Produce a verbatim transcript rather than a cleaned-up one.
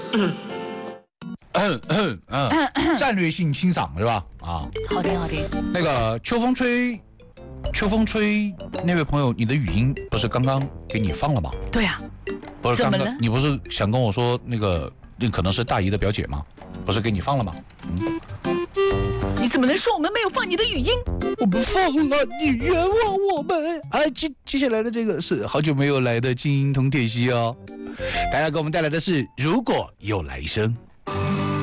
嗯嗯嗯嗯，战略性清赏是吧？啊， 好听好听。 那个秋风吹，秋风吹，那位朋友，你的语音不是刚刚给你放了吗？ 对呀、啊， 不是刚刚你不是想跟我说那个那可能是大姨的表姐吗？不是给你放了吗？嗯， 你怎么能说我们没有放你的语音？ 我们放了，你冤枉我们。哎，接接下来的这个是好久没有来的金银铜铁锡哦，大家给我们带来的是如果有来生。